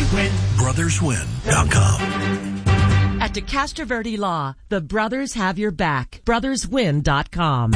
win. BrothersWin.com. At DeCastro Verde Law, the brothers have your back. BrothersWin.com.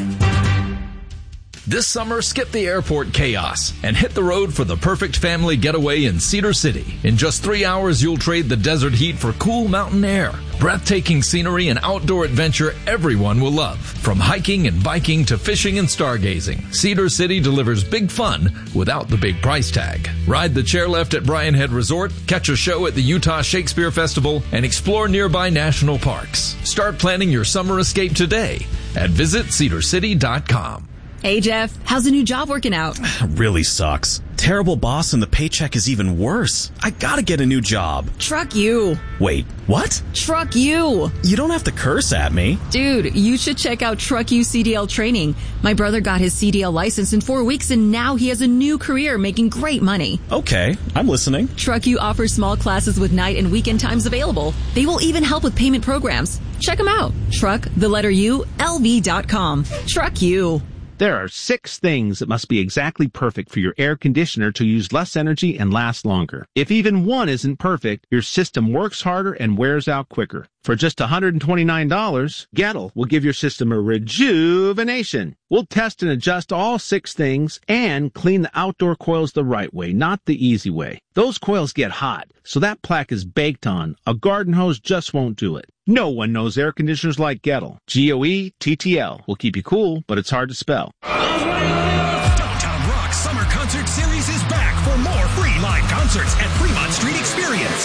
This summer, skip the airport chaos and hit the road for the perfect family getaway in Cedar City. In just 3 hours, you'll trade the desert heat for cool mountain air. Breathtaking scenery and outdoor adventure everyone will love. From hiking and biking to fishing and stargazing, Cedar City delivers big fun without the big price tag. Ride the chairlift at Bryan Head Resort, catch a show at the Utah Shakespeare Festival, and explore nearby national parks. Start planning your summer escape today at visitcedarcity.com. Hey, Jeff, how's the new job working out? Really sucks. Terrible boss and the paycheck is even worse. I gotta get a new job. Truck you. Wait, what? Truck you. You don't have to curse at me. Dude, you should check out Truck You CDL training. My brother got his CDL license in 4 weeks and now he has a new career making great money. Okay, I'm listening. Truck You offers small classes with night and weekend times available. They will even help with payment programs. Check them out. Truck, the letter U, LV.com. Truck You. There are 6 things that must be exactly perfect for your air conditioner to use less energy and last longer. If even one isn't perfect, your system works harder and wears out quicker. For just $129, Gettle will give your system a rejuvenation. We'll test and adjust all 6 things and clean the outdoor coils the right way, not the easy way. Those coils get hot, so that plaque is baked on. A garden hose just won't do it. No one knows air conditioners like Gettle. Goettl will keep you cool, but it's hard to spell. Downtown Rock Summer Concert Series is back for more free live concerts at Fremont Street Experience.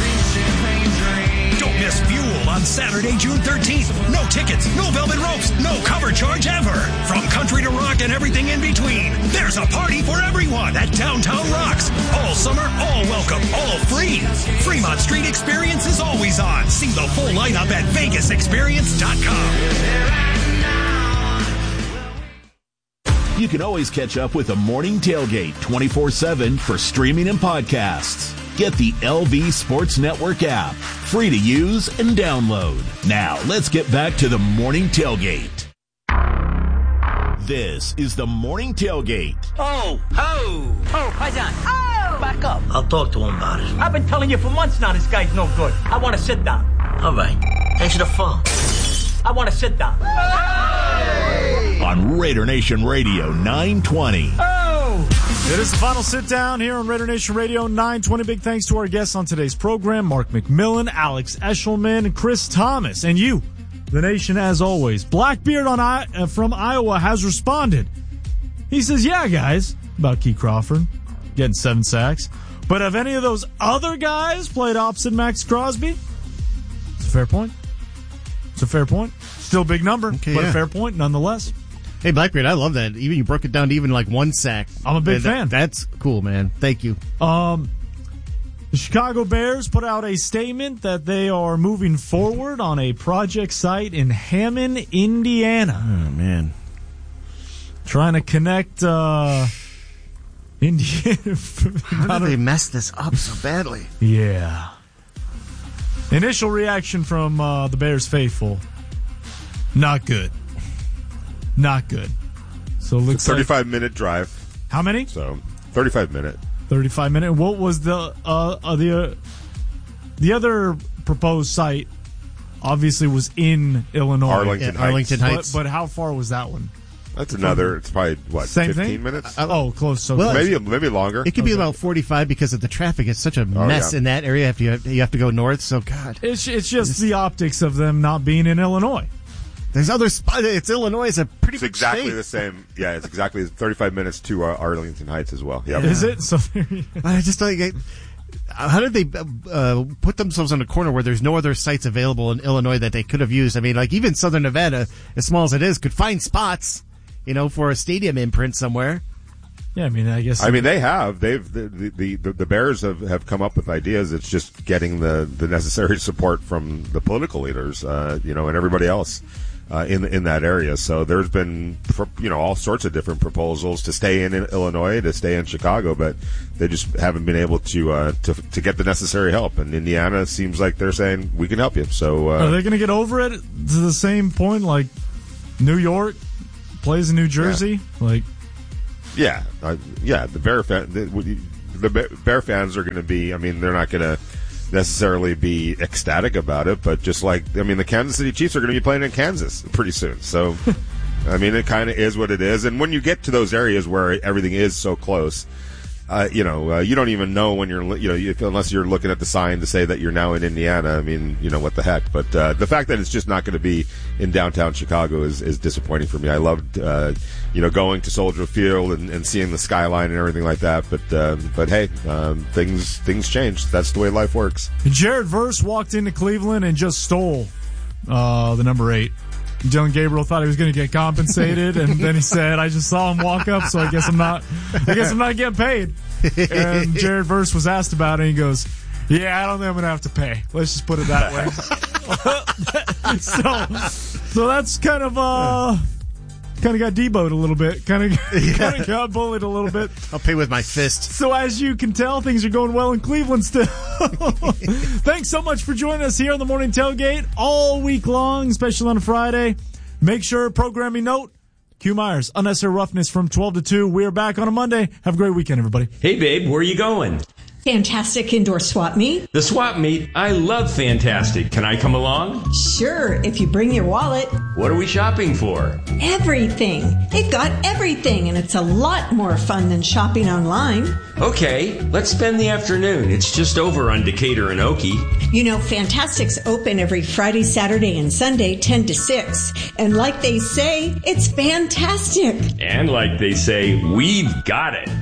Don't miss Fuel on Saturday, June 13th. No tickets, no velvet ropes, no cover charge ever. From country to rock and everything in between, there's a party for everyone at Downtown Rocks. All summer, all welcome, all free. Fremont Street Experience is always on. See the full lineup at VegasExperience.com. You can always catch up with the Morning Tailgate 24/7 for streaming and podcasts. Get the LV Sports Network app, free to use and download. Now, let's get back to the Morning Tailgate. This is the Morning Tailgate. Oh, Paisan. Oh! Back up. I'll talk to him about it. I've been telling you for months now this guy's no good. I want to sit down. All right. Answer the phone. I want to sit down. Hey! On Raider Nation Radio 920. It is the final sit-down here on Raider Nation Radio 920. Big thanks to our guests on today's program, Mark McMillan, Alex Eshelman, and Chris Thomas. And you, the nation, as always. Blackbeard from Iowa has responded. He says, yeah, guys, about Key Crawford getting 7 sacks. But have any of those other guys played opposite Max Crosby? It's a fair point. It's a fair point. Still a big number, okay, but a fair point nonetheless. Hey, Blackbeard, I love that. Even you broke it down to even like 1 sack. I'm a big fan. That's cool, man. Thank you. The Chicago Bears put out a statement that they are moving forward on a project site in Hammond, Indiana. Oh, man. Trying to connect Indiana. How did they mess this up so badly? Yeah. Initial reaction from the Bears faithful. Not good. Not good. So it looks 35-minute drive. How many? So 35-minute. 35-minute. What was the other proposed site? Obviously, was in Illinois. Arlington Heights. But how far was that one? That's another. It's probably same 15 thing? minutes. Oh, close. So well, maybe longer. It could be about 45 because of the traffic. It's such a mess in that area. You have to go north. So God, it's just the optics of them not being in Illinois. There's other spots. It's Illinois. It's a pretty. It's exactly state. the same. Yeah, it's exactly 35 minutes to Arlington Heights as well. Yep. Is it? So I just don't get. How did they put themselves in a corner where there's no other sites available in Illinois that they could have used? I mean, like even Southern Nevada, as small as it is, could find spots, for a stadium imprint somewhere. Yeah, I mean, I guess. I mean, they have. The Bears have come up with ideas. It's just getting the necessary support from the political leaders, and everybody else in that area. So there's been, all sorts of different proposals to stay in Illinois, to stay in Chicago, but they just haven't been able to get the necessary help. And Indiana seems like they're saying we can help you. So are they going to get over it to the same point like New York plays in New Jersey? Yeah. The the Bear fans are going to be. I mean, they're not going to necessarily be ecstatic about it, but just like, I mean, the Kansas City Chiefs are going to be playing in Kansas pretty soon. So, I mean, it kind of is what it is. And when you get to those areas where everything is so close, you don't even know when you're, unless you're looking at the sign to say that you're now in Indiana. I mean, what the heck. But the fact that it's just not going to be in downtown Chicago is disappointing for me. I loved, going to Soldier Field and seeing the skyline and everything like that. But hey, things change. That's the way life works. Jared Verse walked into Cleveland and just stole the number 8. Dylan Gabriel thought he was going to get compensated, and then he said, "I just saw him walk up, so I guess I'm not getting paid." And Jared Verse was asked about it, and he goes, "Yeah, I don't think I'm going to have to pay. Let's just put it that way." So that's kind of got deboed a little bit, kind of got bullied a little bit. I'll pay with my fist. So as you can tell, things are going well in Cleveland still. Thanks so much for joining us here on the Morning Tailgate all week long, especially on a Friday. Make sure, programming note, Q Myers, Unnecessary Roughness from 12 to 2. We are back on a Monday. Have a great weekend, everybody. Hey, babe, where are you going? Fantastic indoor swap meet. The swap meet? I love Fantastic. Can I come along? Sure, if you bring your wallet. What are we shopping for? Everything. They've got everything, and it's a lot more fun than shopping online. Okay, let's spend the afternoon. It's just over on Decatur and Okie. Fantastic's open every Friday, Saturday, and Sunday, 10 to 6. And like they say, it's fantastic. And like they say, we've got it.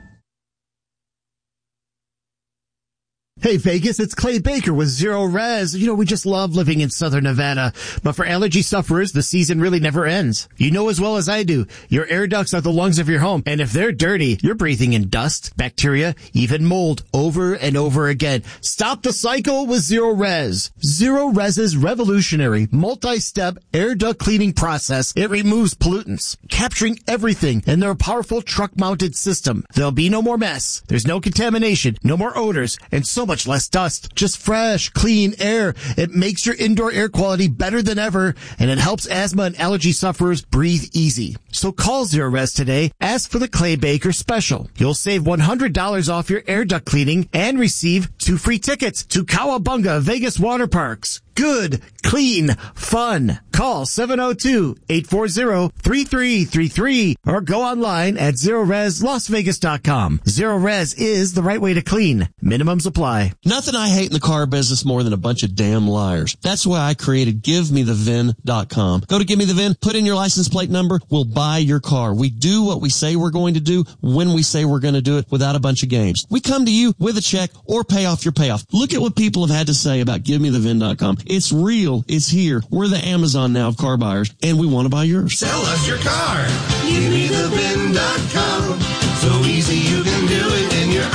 Hey Vegas, it's Clay Baker with Zero Res. We just love living in Southern Nevada. But for allergy sufferers, the season really never ends. You know as well as I do, your air ducts are the lungs of your home. And if they're dirty, you're breathing in dust, bacteria, even mold over and over again. Stop the cycle with Zero Res. Zero Res's revolutionary multi-step air duct cleaning process. It removes pollutants, capturing everything in their powerful truck-mounted system. There'll be no more mess. There's no contamination, no more odors, and so much less dust. Just fresh, clean air. It makes your indoor air quality better than ever, and it helps asthma and allergy sufferers breathe easy. So call Zero Res today. Ask for the Clay Baker special. You'll save $100 off your air duct cleaning and receive 2 free tickets to Cowabunga Vegas Water Parks. Good, clean, fun. Call 702-840-3333 or go online at ZeroResLasVegas.com. Zero Res is the right way to clean. Minimums apply. Nothing I hate in the car business more than a bunch of damn liars. That's why I created GiveMeTheVin.com. Go to Give Me the VIN, put in your license plate number, we'll buy your car. We do what we say we're going to do when we say we're going to do it without a bunch of games. We come to you with a check or pay off your payoff. Look at what people have had to say about GiveMeTheVin.com. It's real. It's here. We're the Amazon now of car buyers, and we want to buy yours. Sell us your car. GiveMeTheVin.com. So easy you can do it in your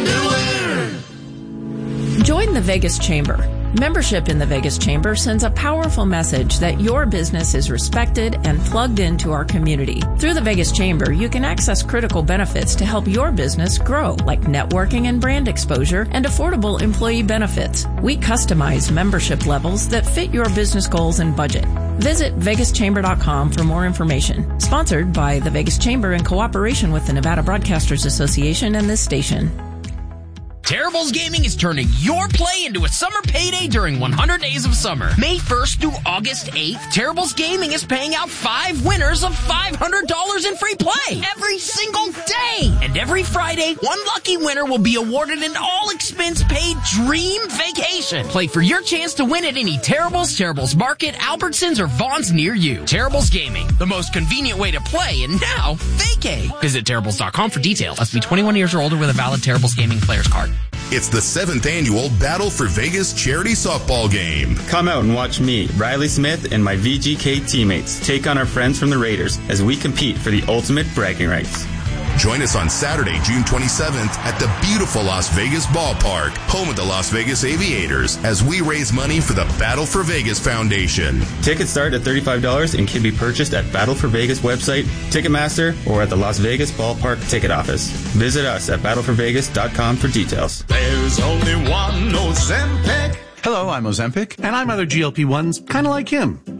underwear. Join the Vegas Chamber. Membership in the Vegas Chamber sends a powerful message that your business is respected and plugged into our community. Through the Vegas Chamber, you can access critical benefits to help your business grow, like networking and brand exposure and affordable employee benefits. We customize membership levels that fit your business goals and budget. Visit VegasChamber.com for more information. Sponsored by the Vegas Chamber in cooperation with the Nevada Broadcasters Association and this station. Terribles Gaming is turning your play into a summer payday during 100 Days of Summer. May 1st through August 8th, Terribles Gaming is paying out 5 winners of $500 in free play every single day. And every Friday, one lucky winner will be awarded an all-expense-paid dream vacation. Play for your chance to win at any Terribles, Terribles Market, Albertsons, or Vaughn's near you. Terribles Gaming, the most convenient way to play and now vacay. Visit Terribles.com for details. Must be 21 years or older with a valid Terribles Gaming player's card. It's the 7th annual Battle for Vegas charity softball game. Come out and watch me, Riley Smith, and my VGK teammates take on our friends from the Raiders as we compete for the ultimate bragging rights. Join us on Saturday, June 27th at the beautiful Las Vegas Ballpark, home of the Las Vegas Aviators, as we raise money for the Battle for Vegas Foundation. Tickets start at $35 and can be purchased at Battle for Vegas website, Ticketmaster, or at the Las Vegas Ballpark ticket office. Visit us at battleforvegas.com for details. There's only one Ozempic. Hello, I'm Ozempic, and I'm other GLP-1s kind of like him.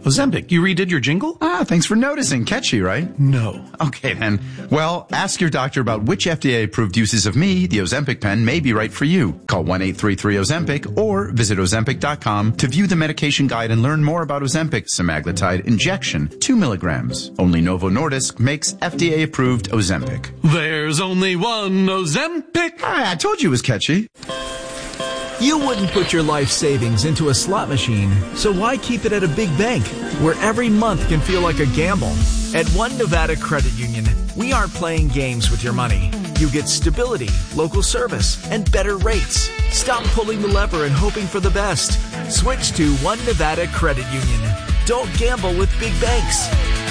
Ozempic. You redid your jingle? Thanks for noticing. Catchy, right? No. Okay, then. Well, ask your doctor about which FDA-approved uses of me, the Ozempic pen, may be right for you. Call 1-833-OZEMPIC or visit Ozempic.com to view the medication guide and learn more about Ozempic semaglutide injection, 2 milligrams. Only Novo Nordisk makes FDA-approved Ozempic. There's only one Ozempic. I told you it was catchy. You wouldn't put your life savings into a slot machine, so why keep it at a big bank where every month can feel like a gamble? At One Nevada Credit Union, we aren't playing games with your money. You get stability, local service, and better rates. Stop pulling the lever and hoping for the best. Switch to One Nevada Credit Union. Don't gamble with big banks.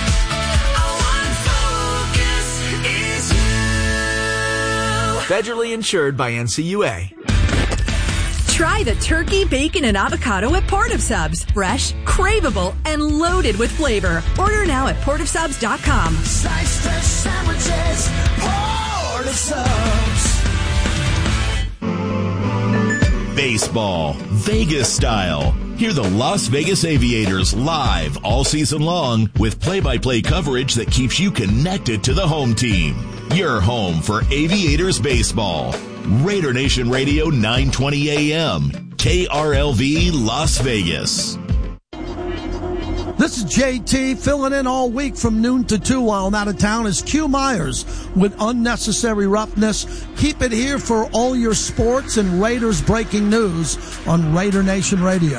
Federally insured by NCUA. Try the turkey, bacon, and avocado at Port of Subs. Fresh, craveable, and loaded with flavor. Order now at portofsubs.com. Sliced fresh sandwiches, Port of Subs. Baseball, Vegas style. Hear the Las Vegas Aviators live all season long with play-by-play coverage that keeps you connected to the home team. Your home for Aviators baseball. Raider Nation Radio 920 AM, KRLV Las Vegas. This is JT filling in all week from noon to 2 while I'm out of town is Q Myers with Unnecessary Roughness. Keep it here for all your sports and Raiders breaking news on Raider Nation Radio.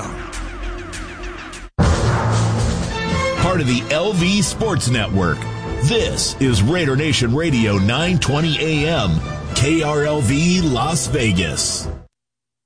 Part of the LV Sports Network. This is Raider Nation Radio 920 AM, KRLV Las Vegas.